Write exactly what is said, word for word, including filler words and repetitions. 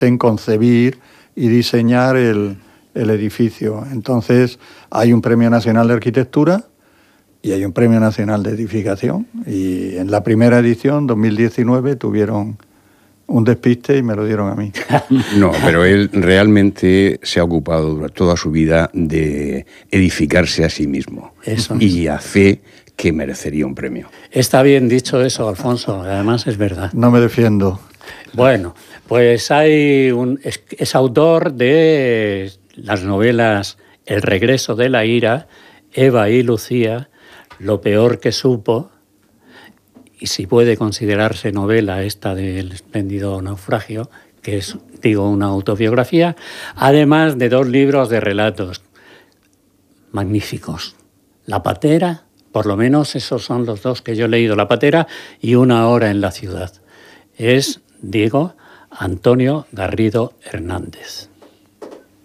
en concebir y diseñar el, el edificio. Entonces, hay un Premio Nacional de Arquitectura y hay un Premio Nacional de Edificación. Y en la primera edición, dos mil diecinueve, tuvieron un despiste y me lo dieron a mí. No, pero él realmente se ha ocupado durante toda su vida de edificarse a sí mismo. Eso y a fe que merecería un premio. Está bien dicho eso, Alfonso, además es verdad. No me defiendo. Bueno, pues hay un, es, es autor de las novelas El regreso de la ira, Eva y Lucía, Lo peor que supo, y si puede considerarse novela esta del espléndido naufragio, que es, digo, una autobiografía, además de dos libros de relatos magníficos. La patera, por lo menos esos son los dos que yo he leído, La patera y Una hora en la ciudad. Es, digo, Antonio Garrido Hernández.